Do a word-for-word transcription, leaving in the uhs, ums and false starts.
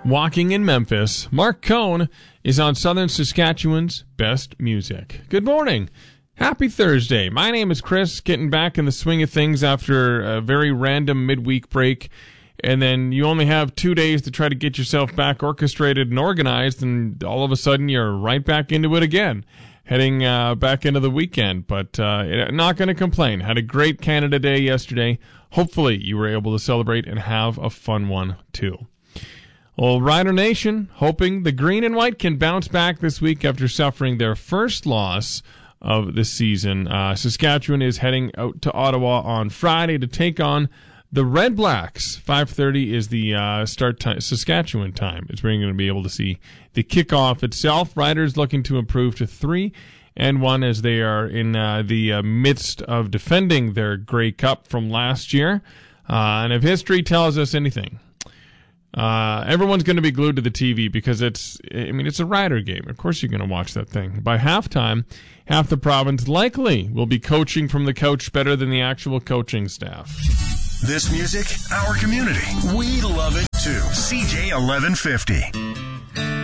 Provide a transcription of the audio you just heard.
Walking in Memphis, Mark Cohn is on Southern Saskatchewan's Best Music. Good morning. Happy Thursday. My name is Chris, getting back in the swing of things after a very random midweek break. And then you only have two days to try to get yourself back orchestrated and organized, and all of a sudden you're right back into it again, heading uh, back into the weekend. But uh, not going to complain. Had a great Canada Day yesterday. Hopefully you were able to celebrate and have a fun one too. Well, Rider Nation, hoping the green and white can bounce back this week after suffering their first loss of the season. Uh, Saskatchewan is heading out to Ottawa on Friday to take on the Red Blacks. five thirty is the uh, start time, Saskatchewan time. It's where you're going to be able to see the kickoff itself. Riders looking to improve to three and one as they are in uh, the uh, midst of defending their Grey Cup from last year. Uh, and if history tells us anything, Uh, everyone's going to be glued to the T V because it's, I mean, it's a Rider game. Of course you're going to watch that thing. By halftime, half the province likely will be coaching from the couch better than the actual coaching staff. This music, our community. We love it too. C J eleven fifty.